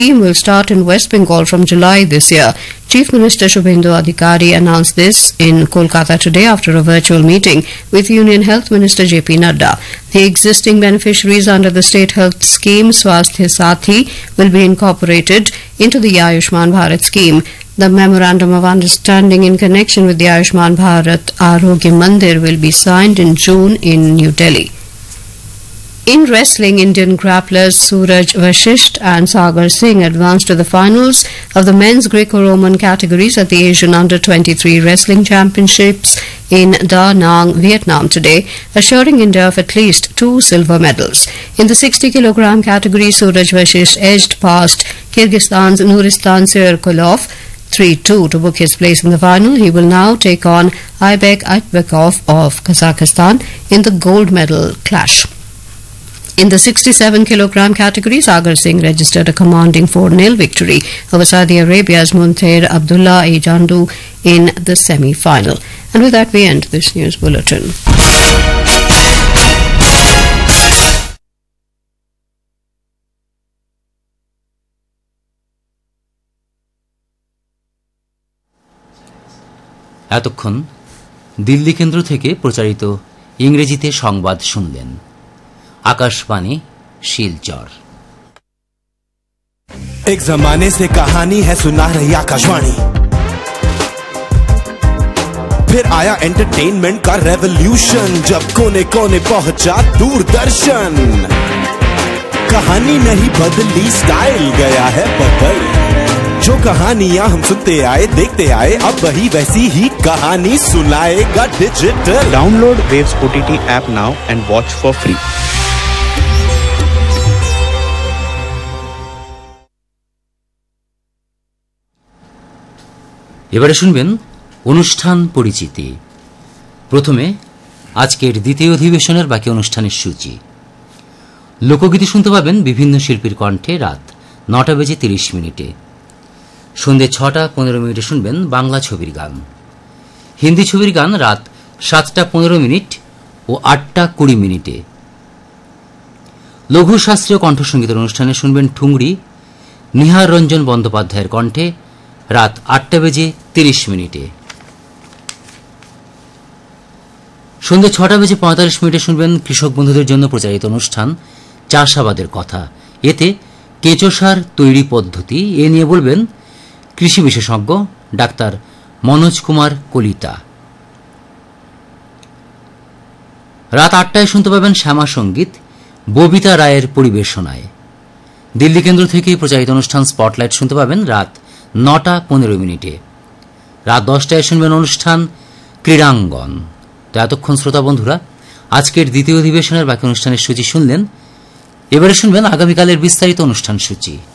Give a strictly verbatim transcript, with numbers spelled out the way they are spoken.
scheme will start in West Bengal from July this year. Chief Minister Shubhendu Adhikari announced this in Kolkata today after a virtual meeting with Union Health Minister J P Nadda. The existing beneficiaries under the state health scheme Swasthya Sathi will be incorporated into the Ayushman Bharat scheme. The memorandum of understanding in connection with the Ayushman Bharat Arogya Mandir will be signed in June in New Delhi. In wrestling, Indian grapplers Suraj Vashisht and Sagar Singh advanced to the finals of the men's Greco-Roman categories at the Asian Under twenty-three Wrestling Championships in Da Nang, Vietnam today, assuring India of at least two silver medals. In the sixty kilogram category, Suraj Vashisht edged past Kyrgyzstan's Nuristan Sirkulov three two to book his place in the final. He will now take on Aybek Aitbekov of Kazakhstan in the gold medal clash. In the sixty-seven kilogram category, Sagar Singh registered a commanding four nil victory over Saudi Arabia's Muntair Abdullah Ejandu in the semi-final. And with that, we end this news bulletin. এতক্ষণ দিল্লি কেন্দ্র থেকে প্রচারিত ইংরেজিতে সংবাদ শুনলেন। आकाशवाणी शिलचर। एक जमाने से कहानी है सुना रही आकाशवाणी, फिर आया एंटरटेनमेंट का रेवोल्यूशन, जब कोने कोने पहुंचा दूरदर्शन। कहानी नहीं बदली, स्टाइल गया है बदल, जो कहानियां हम सुनते आए देखते आए अब वही वैसी ही कहानी सुनाएगा digital. Download waves OTT app now and watch for free. এবারে শুনবেন অনুষ্ঠান পরিচিতি। প্রথমে আজকের দ্বিতীয় অধিবেশনের বাকি অনুষ্ঠানের সূচি। লোকগীতি শুনতে পাবেন বিভিন্ন শিল্পীর কণ্ঠে রাত নটা বেজে তিরিশ মিনিটে। সন্ধ্যে ছটা পনেরো মিনিটে শুনবেন বাংলা ছবির গান। হিন্দি ছবির গান রাত সাতটা পনেরো মিনিট ও আটটা কুড়ি মিনিটে। লঘু শাস্ত্রীয় কণ্ঠসঙ্গীতের অনুষ্ঠানে শুনবেন ঠুংরি নিহার রঞ্জন বন্দ্যোপাধ্যায়ের কণ্ঠে রাত আটটা বেজে তিরিশ মিনিটে। সন্ধ্যে ছটা বেজে পঁয়তাল্লিশ মিনিটে শুনবেন কৃষক বন্ধুদের জন্য প্রচারিত অনুষ্ঠান চাষাবাদের কথা। এতে কেঁচো সার তৈরি পদ্ধতি এ নিয়ে বলবেন কৃষি বিশেষজ্ঞ ডাক্তার মনোজ কুমার কলিতা। রাত আটটায় শুনতে পাবেন শ্যামা সঙ্গীত ববিতা রায়ের পরিবেশনায়। দিল্লি কেন্দ্র থেকে প্রচারিত অনুষ্ঠান স্পটলাইট শুনতে পাবেন রাত নটা পনেরো মিনিটে। রাত দশটায় শুনবেন অনুষ্ঠান ক্রীড়াঙ্গন। তো এতক্ষণ শ্রোতা বন্ধুরা আজকের দ্বিতীয় অধিবেশনের বাকি অনুষ্ঠানের সূচি শুনলেন। এবারে শুনবেন আগামীকালের বিস্তারিত অনুষ্ঠান সূচি।